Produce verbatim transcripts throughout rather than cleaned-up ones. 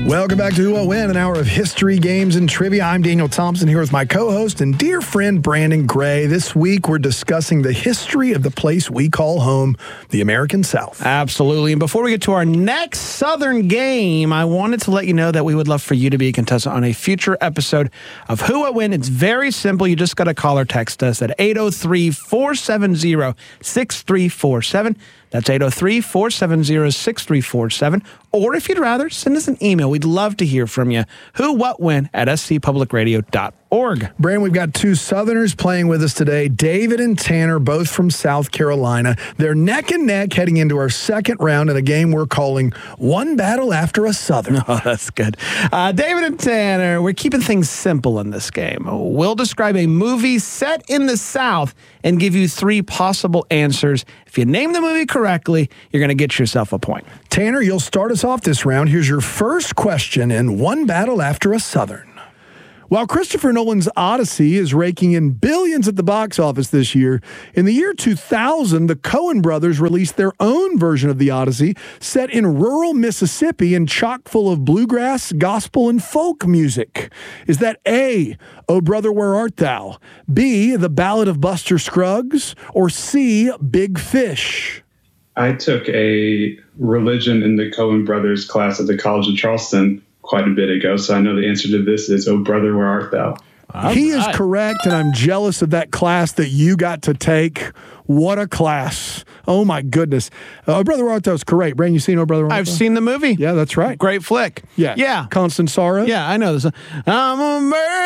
Welcome back to Who What Win, an hour of history, games, and trivia. I'm Daniel Thompson here with my co-host and dear friend Brandon Gray. This week we're discussing the history of the place we call home, the American South. Absolutely. And before we get to our next Southern game, I wanted to let you know that we would love for you to be a contestant on a future episode of Who What Win. It's very simple. You just got to call or text us at eight oh three, four seven zero, six three four seven. That's eight oh three, four seven zero, six three four seven. Or if you'd rather, send us an email. We'd love to hear from you. Who, what, when at s c public radio dot org. Brandon, we've got two Southerners playing with us today. David and Tanner, both from South Carolina. They're neck and neck heading into our second round in a game we're calling One Battle After a Southern. Oh, that's good. Uh, David and Tanner, we're keeping things simple in this game. We'll describe a movie set in the South and give you three possible answers. If you name the movie correctly, you're going to get yourself a point. Tanner, you'll start us off this round. Here's your first question in One Battle After a Southern. While Christopher Nolan's Odyssey is raking in billions at the box office this year, in the year two thousand, the Coen brothers released their own version of the Odyssey set in rural Mississippi and chock full of bluegrass, gospel, and folk music. Is that A, Oh Brother, Where Art Thou? B, The Ballad of Buster Scruggs? Or C, Big Fish? I took a religion in the Coen brothers class at the College of Charleston quite a bit ago, so I know the answer to this is Oh Brother, Where Art Thou? All he right. is correct, and I'm jealous of that class that you got to take. What a class. Oh, my goodness. Uh, oh Brother, Where Art Thou is correct. Brandon, you seen Oh Brother, Where Art I've Thou? seen the movie. Yeah, that's right. Great flick. Yeah. Yeah. Constant Sorrow. Yeah, I know this. I'm a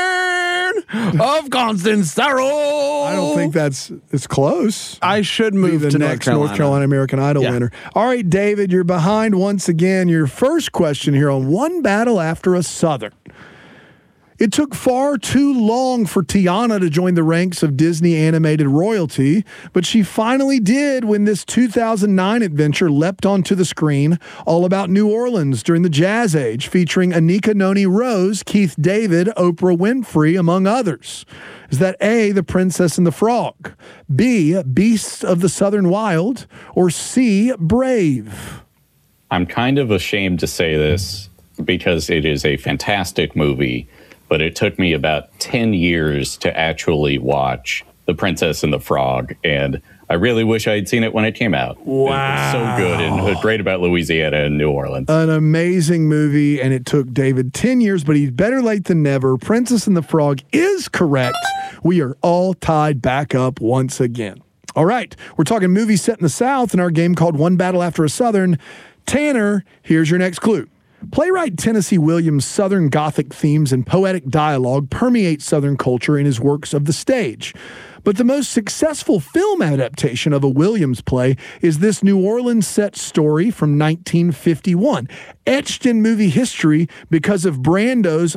man of constant sorrow. I don't think that's it's close. I should move Be the to next North Carolina. North Carolina American Idol Yeah. winner. All right, David, you're behind once again. Your first question here on One Battle After a Southern. It took far too long for Tiana to join the ranks of Disney animated royalty, but she finally did when this two thousand nine adventure leapt onto the screen, all about New Orleans during the Jazz Age, featuring Anika Noni Rose, Keith David, Oprah Winfrey, among others. Is that A, The Princess and the Frog, B, Beasts of the Southern Wild, or C, Brave? I'm kind of ashamed to say this because it is a fantastic movie, but it took me about ten years to actually watch The Princess and the Frog, and I really wish I had seen it when it came out. Wow. It was so good and great about Louisiana and New Orleans. An amazing movie, and it took David ten years, but he's better late than never. Princess and the Frog is correct. We are all tied back up once again. All right, we're talking movies set in the South in our game called One Battle After a Southern. Tanner, here's your next clue. Playwright Tennessee Williams' Southern Gothic themes and poetic dialogue permeate Southern culture in his works of the stage. But the most successful film adaptation of a Williams play is this New Orleans set story from nineteen fifty-one, etched in movie history because of Brando's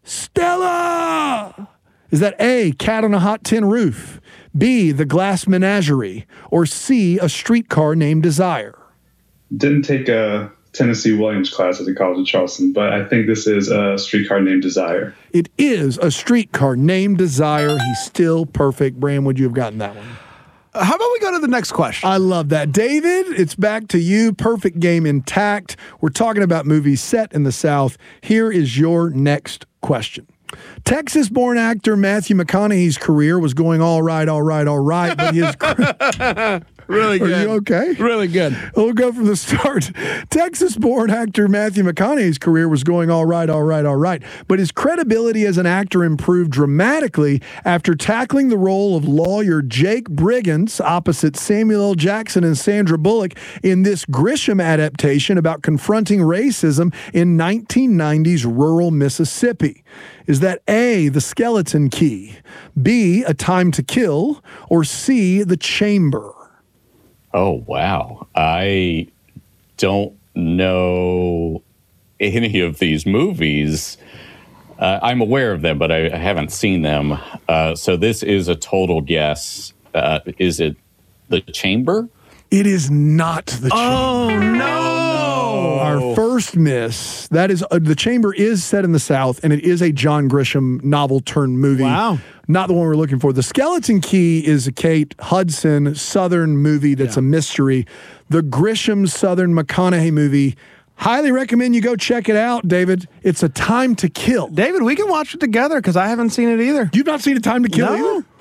Stella! Is that A, Cat on a Hot Tin Roof, B, The Glass Menagerie, or C, A Streetcar Named Desire? Didn't take a Tennessee Williams class at the College of Charleston, but I think this is A Streetcar Named Desire. It is A Streetcar Named Desire. He's still perfect. Bram, would you have gotten that one? Uh, how about we go to the next question? I love that. David, it's back to you. Perfect game intact. We're talking about movies set in the South. Here is your next question. Texas-born actor Matthew McConaughey's career was going all right, all right, all right, but his... Really good. Are you okay? Really good. We'll go from the start. Texas-born actor Matthew McConaughey's career was going all right, all right, all right, but his credibility as an actor improved dramatically after tackling the role of lawyer Jake Brigance opposite Samuel L. Jackson and Sandra Bullock in this Grisham adaptation about confronting racism in nineteen nineties rural Mississippi. Is that A, The Skeleton Key, B, A Time to Kill, or C, The Chamber? Oh, wow. I don't know any of these movies. Uh, I'm aware of them, but I, I haven't seen them. Uh, so this is a total guess. Uh, is it The Chamber? It is not The Chamber. Oh, no. Our first miss. That is, uh, The Chamber is set in the South, and it is a John Grisham novel turned movie. Wow. Not the one we're looking for. The Skeleton Key is a Kate Hudson Southern movie that's yeah. a mystery. The Grisham Southern McConaughey movie, Highly recommend you go check it out, David. It's A Time to Kill. David, we can watch it together because I haven't seen it either. You've not seen A Time to Kill No. either?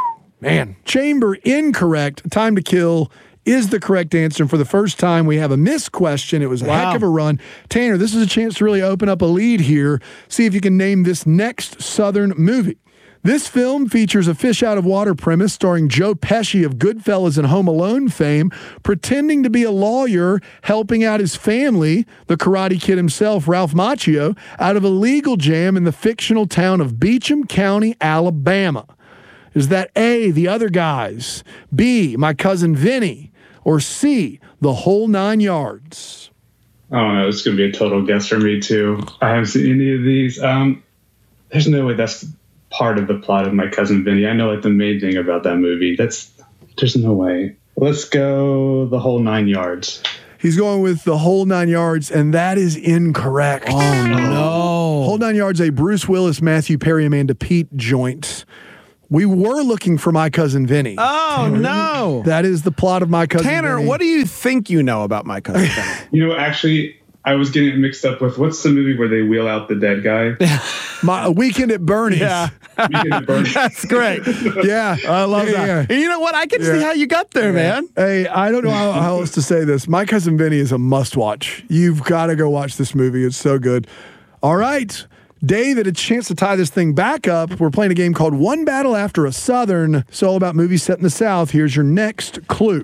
Man, Chamber incorrect. Time to Kill is the correct answer. And for the first time, we have a missed question. It was a Wow. heck of a run. Tanner, this is a chance to really open up a lead here. See if you can name this next Southern movie. This film features a fish-out-of-water premise starring Joe Pesci of Goodfellas and Home Alone fame, pretending to be a lawyer, helping out his family, the Karate Kid himself, Ralph Macchio, out of a legal jam in the fictional town of Beecham County, Alabama. Is that A, The Other Guys, B, My Cousin Vinny, or C, The Whole Nine Yards? I don't know. It's going to be a total guess for me, too. I haven't seen any of these. Um, there's no way that's part of the plot of My Cousin Vinny. I know like the main thing about that movie. That's there's no way. Let's go The Whole Nine Yards. He's going with The Whole Nine Yards, and that is incorrect. Oh, no. Whole Nine Yards, a Bruce Willis, Matthew Perry, Amanda Peet joint. We were looking for My Cousin Vinny. Oh, no. That is the plot of My Cousin Tanner, Vinny. what do you think you know about My Cousin Vinny? You know, actually, I was getting it mixed up with what's the movie where they wheel out the dead guy? My a Weekend at Bernie's. Yeah. Weekend at Bernie's. That's great. Yeah. I love Yeah, that. yeah. And you know what? I can Yeah. see how you got there, man. Hey, I don't know how, how else to say this. My Cousin Vinny is a must-watch. You've got to go watch this movie. It's so good. All right. David, a chance to tie this thing back up. We're playing a game called One Battle After a Southern. It's all about movies set in the South. Here's your next clue.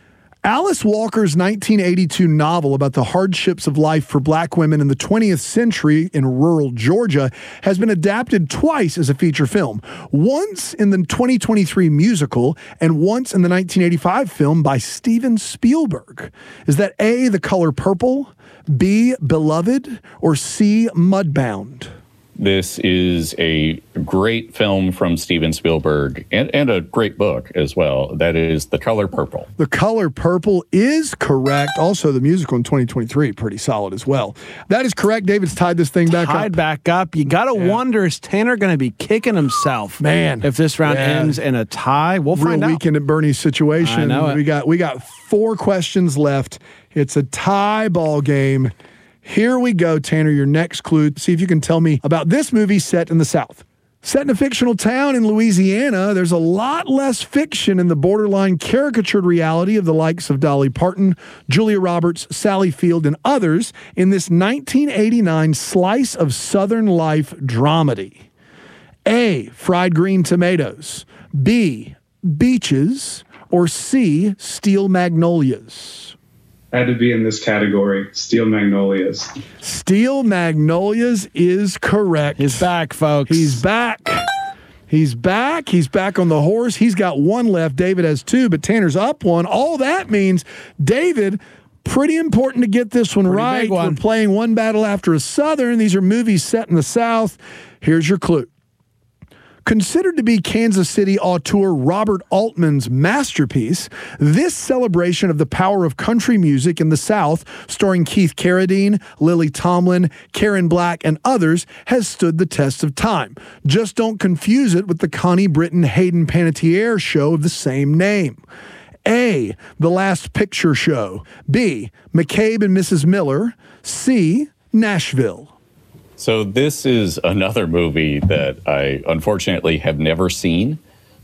Alice Walker's nineteen eighty-two novel about the hardships of life for black women in the twentieth century in rural Georgia has been adapted twice as a feature film, once in the twenty twenty-three musical and once in the nineteen eighty-five film by Steven Spielberg. Is that A, The Color Purple, B, Beloved, or C, Mudbound? This is a great film from Steven Spielberg and, and a great book as well. That is The Color Purple. The Color Purple is correct. Also, the musical in twenty twenty-three, pretty solid as well. That is correct. David's tied this thing back Tied up. back up. You got to wonder, is Tanner going to be kicking himself? Man. If this round Yeah. ends in a tie, we'll Real find out. Weekend at Bernie's situation. I know it. We got we got four questions left. It's a tie ball game. Here we go, Tanner. Your next clue. See if you can tell me about this movie set in the South. Set in a fictional town in Louisiana, there's a lot less fiction in the borderline caricatured reality of the likes of Dolly Parton, Julia Roberts, Sally Field, and others in this nineteen eighty-nine slice of Southern life dramedy. A, fried green tomatoes. B, beaches. Or C, steel magnolias. Had to be in this category. Steel Magnolias. Steel Magnolias is correct. He's back, folks. He's back. He's back. He's back on the horse. He's got one left. David has two, but Tanner's up one. All that means, David, pretty important to get this one Pretty right. big one. We're playing One Battle After a Southern. These are movies set in the South. Here's your clue. Considered to be Kansas City auteur Robert Altman's masterpiece, this celebration of the power of country music in the South, starring Keith Carradine, Lily Tomlin, Karen Black, and others, has stood the test of time. Just don't confuse it with the Connie Britton Hayden Panettiere show of the same name. A, The Last Picture Show. B, McCabe and Missus Miller. C, Nashville. So this is another movie that I unfortunately have never seen,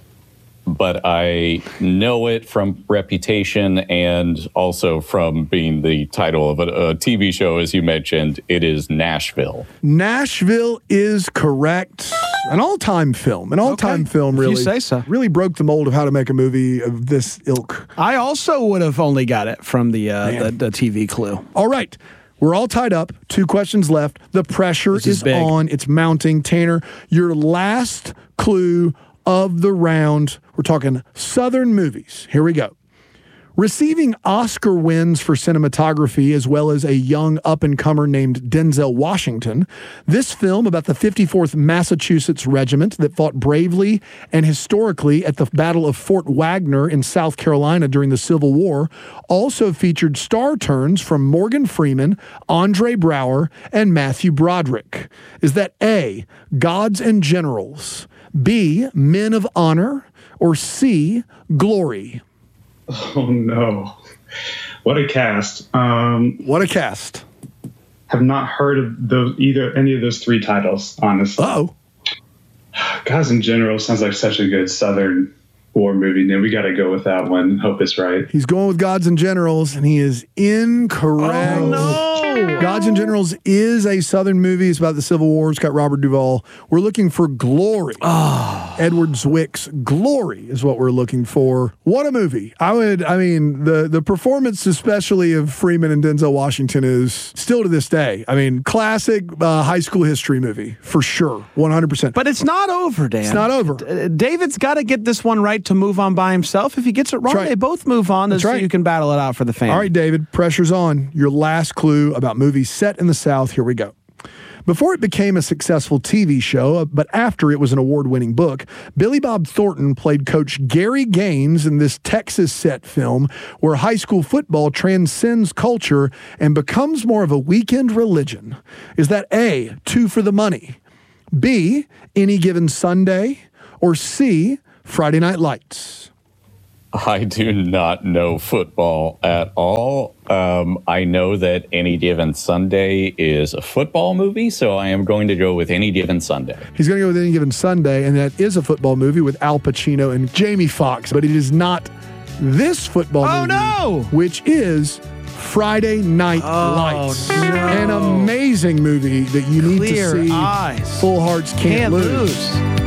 but I know it from reputation and also from being the title of a, a T V show, as you mentioned. It is Nashville. Nashville is correct. An all-time film. An all-time Okay. film, If you really. say so. Really broke the mold of how to make a movie of this ilk. I also would have only got it from the, uh, the Man. the T V clue. All right. We're all tied up. Two questions left. The pressure This is is big. on. It's mounting. Tanner, your last clue of the round. We're talking Southern movies. Here we go. Receiving Oscar wins for cinematography as well as a young up-and-comer named Denzel Washington, this film about the fifty-fourth Massachusetts Regiment that fought bravely and historically at the Battle of Fort Wagner in South Carolina during the Civil War also featured star turns from Morgan Freeman, Andre Braugher, and Matthew Broderick. Is that A, Gods and Generals, B, Men of Honor, or C, Glory? Oh, no. What a cast. Um, What a cast. have not heard of those either any of those three titles, honestly. Uh-oh. Gods and Generals sounds like such a good Southern war movie. Then we got to go with that one. Hope it's right. He's going with Gods and Generals, and he is incorrect. Oh, no. Gods and Generals is a Southern movie. It's about the Civil War. It's got Robert Duvall. We're looking for Glory. Oh. Edward Zwick's Glory is what we're looking for. What a movie. I would, I mean, the, the performance, especially of Freeman and Denzel Washington, is still to this day. I mean, classic uh, high school history movie, for sure. one hundred percent. But it's not over, Dan. It's not over. Uh, David's got to get this one right to move on by himself. If he gets it wrong, right. they both move on. That's so right. you can battle it out for the family. All right, David, pressure's on. Your last clue about movies set in the South. Here we go. Before it became a successful T V show, but after it was an award-winning book, Billy Bob Thornton played Coach Gary Gaines in this Texas-set film where high school football transcends culture and becomes more of a weekend religion. Is that A, Two for the Money, B, Any Given Sunday, or C, Friday Night Lights? I do not know football at all. Um, I know that Any Given Sunday is a football movie, so I am going to go with Any Given Sunday. He's going to go with Any Given Sunday, and that is a football movie with Al Pacino and Jamie Foxx, but it is not this football Oh, movie, no! which is Friday Night Oh, Lights. no. An amazing movie that you need Clear to see. eyes. Full Hearts Can't, Can't lose. lose.